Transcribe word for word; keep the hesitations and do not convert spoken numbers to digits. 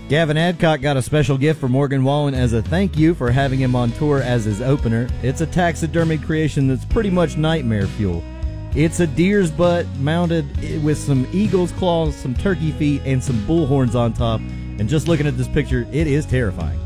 Gavin Adcock got a special gift for Morgan Wallen as a thank you for having him on tour as his opener. It's a taxidermy creation that's pretty much nightmare fuel. It's a deer's butt mounted with some eagle's claws, some turkey feet, and some bull horns on top. And just looking at this picture, it is terrifying.